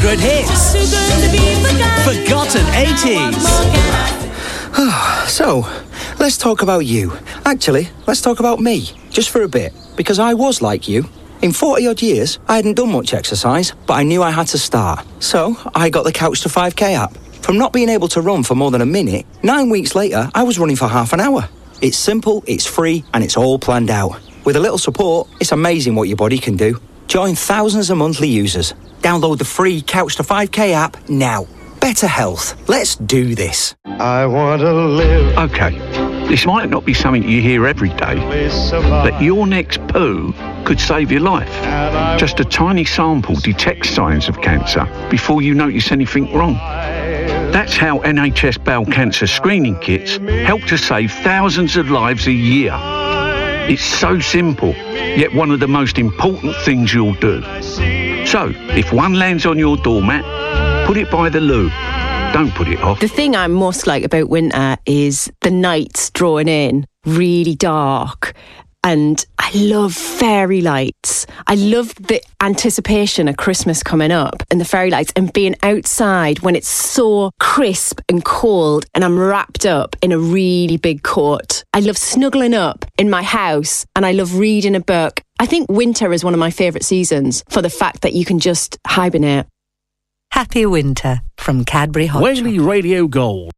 100 hits. Forgotten 80s. So, let's talk about you. Actually, let's talk about me, just for a bit. Because I was like you. In 40-odd years, I hadn't done much exercise, but I knew I had to start. So, I got the Couch to 5K app. From not being able to run for more than a minute, 9 weeks later, I was running for half an hour. It's simple, it's free, and it's all planned out. With a little support, it's amazing what your body can do. Join thousands of monthly users. Download the free Couch to 5K app now. Better health. Let's do this. I want to live. Okay, this might not be something you hear every day, but your next poo could save your life. Just a tiny sample detects signs of cancer before you notice anything wrong. That's how NHS bowel cancer screening kits help to save thousands of lives a year. It's so simple, yet one of the most important things you'll do. So, if one lands on your doormat, put it by the loo. Don't put it off. The thing I most like about winter is the nights drawing in, really dark. And I love fairy lights. I love the anticipation of Christmas coming up and the fairy lights and being outside when it's so crisp and cold and I'm wrapped up in a really big coat. I love snuggling up in my house and I love reading a book. I think winter is one of my favourite seasons for the fact that you can just hibernate. Happy winter from Cadbury Hot Whaley Radio Gold.